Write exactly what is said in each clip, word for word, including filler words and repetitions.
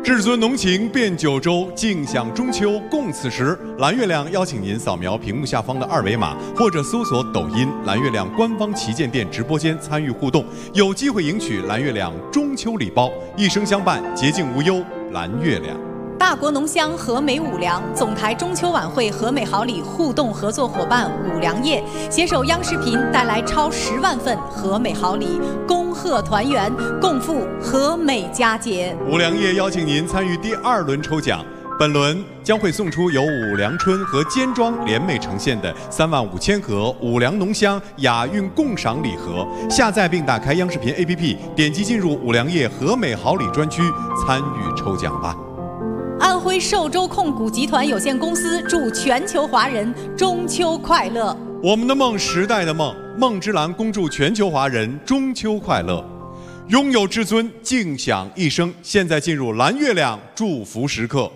至尊浓情遍九州，尽享中秋共此时。蓝月亮邀请您扫描屏幕下方的二维码，或者搜索抖音蓝月亮官方旗舰店直播间参与互动，有机会赢取蓝月亮中秋礼包，一生相伴，洁净无忧。蓝月亮。 大国浓香和美五粮总台中秋晚会和美好礼互动合作伙伴五粮液携手央视频带来超十万份和美好礼，恭贺团圆，共赴和美佳节。 五粮液邀请您参与第二轮抽奖，本轮将会送出由五粮春和尖庄联袂呈现的三万五千盒五粮浓香雅韵共赏礼盒。下载并打开央视频 A P P， 点击进入五粮液和美好礼专区参与抽奖吧。 安徽寿州控股集团有限公司祝全球华人中秋快乐。 我们的梦，时代的梦，梦之蓝恭祝全球华人中秋快乐，拥有至尊，尽享一生。现在进入蓝月亮祝福时刻。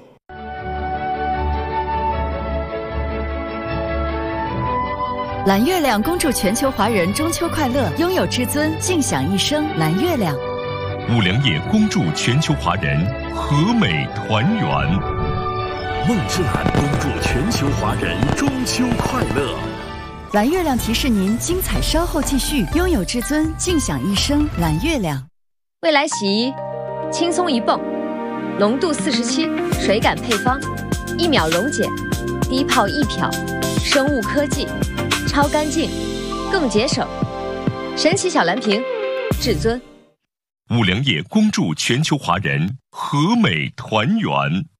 蓝月亮恭祝全球华人中秋快乐，拥有至尊，尽享一生。蓝月亮。 五粮液恭祝全球华人和美团圆。 梦之蓝恭祝全球华人中秋快乐。 蓝月亮提示您，精彩稍后继续，拥有至尊，尽享一生。蓝月亮。 未来洗衣，轻松一泵，浓度四十七，水感配方，一秒溶解，低泡一漂，生物科技，超干净，更节省。神奇小蓝瓶，至尊。 五粮液恭祝全球华人和美团圆。